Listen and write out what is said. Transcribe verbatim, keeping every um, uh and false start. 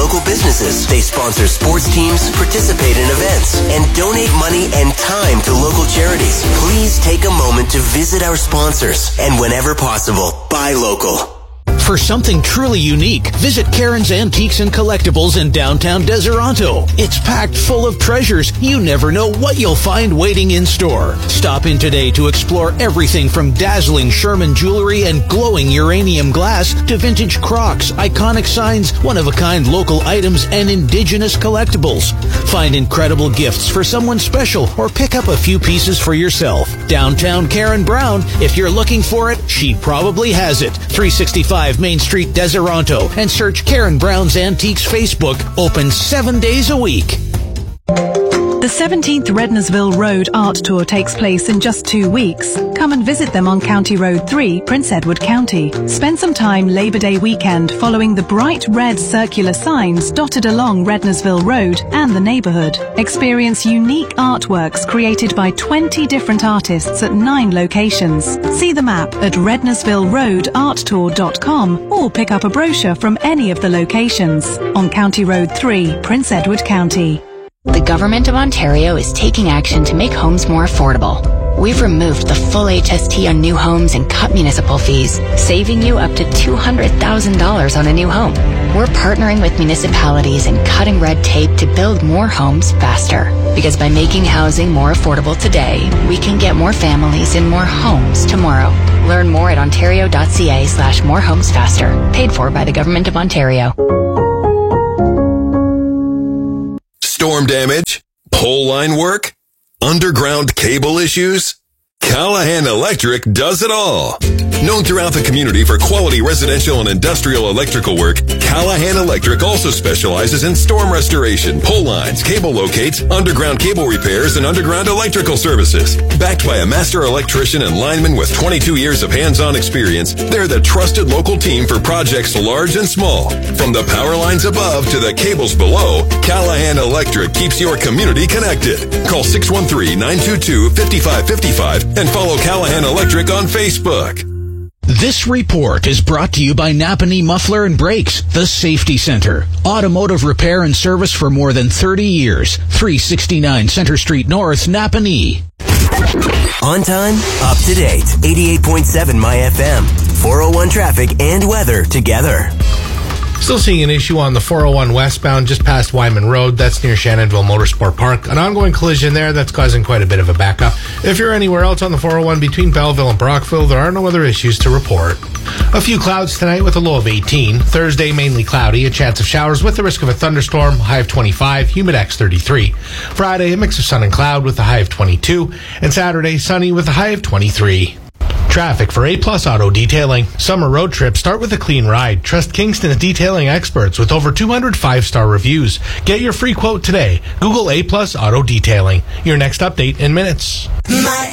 local businesses. They sponsor sports teams, participate in events, and donate money and time to local charities. Please take a moment to visit our sponsors and whenever possible, buy local. For something truly unique, visit Karen's Antiques and Collectibles in downtown Deseronto. It's packed full of treasures. You never know what you'll find waiting in store. Stop in today to explore everything from dazzling Sherman jewelry and glowing uranium glass to vintage Crocs, iconic signs, one-of-a-kind local items, and indigenous collectibles. Find incredible gifts for someone special or pick up a few pieces for yourself. Downtown Karen Brown, if you're looking for it, she probably has it. three sixty-five Main Street, Deseronto, and search Karen Brown's Antiques Facebook. Open seven days a week. The seventeenth Rednesville Road Art Tour takes place in just two weeks. Come and visit them on County Road three, Prince Edward County. Spend some time Labor Day weekend following the bright red circular signs dotted along Rednesville Road and the neighborhood. Experience unique artworks created by twenty different artists at nine locations. See the map at rednesville road art tour dot com or pick up a brochure from any of the locations. On County Road three, Prince Edward County. The Government of Ontario is taking action to make homes more affordable. We've removed the full H S T on new homes and cut municipal fees, saving you up to two hundred thousand dollars on a new home. We're partnering with municipalities and cutting red tape to build more homes faster. Because by making housing more affordable today, we can get more families in more homes tomorrow. Learn more at ontario.ca slash more homes faster. Paid for by the Government of Ontario. Storm damage? Pole line work? Underground cable issues? Callahan Electric does it all. Known throughout the community for quality residential and industrial electrical work, Callahan Electric also specializes in storm restoration, pole lines, cable locates, underground cable repairs, and underground electrical services. Backed by a master electrician and lineman with twenty-two years of hands-on experience, they're the trusted local team for projects large and small. From the power lines above to the cables below, Callahan Electric keeps your community connected. Call six one three, nine two two, five five five five and follow Callahan Electric on Facebook. This report is brought to you by Napanee Muffler and Brakes, the Safety Center. Automotive repair and service for more than thirty years. three sixty-nine Center Street North, Napanee. On time, up to date. eighty-eight point seven My F M. four oh one traffic and weather together. Still seeing an issue on the four oh one westbound just past Wyman Road. That's near Shannonville Motorsport Park. An ongoing collision there that's causing quite a bit of a backup. If you're anywhere else on the four oh one between Belleville and Brockville, there are no other issues to report. A few clouds tonight with a low of eighteen. Thursday, mainly cloudy, a chance of showers with the risk of a thunderstorm, high of twenty-five, humidex thirty-three. Friday, a mix of sun and cloud with a high of twenty-two. And Saturday, sunny with a high of twenty-three. Traffic for A-Plus Auto Detailing. Summer road trips start with a clean ride. Trust Kingston's detailing experts with over two hundred five-star reviews. Get your free quote today. Google A-Plus Auto Detailing. Your next update in minutes.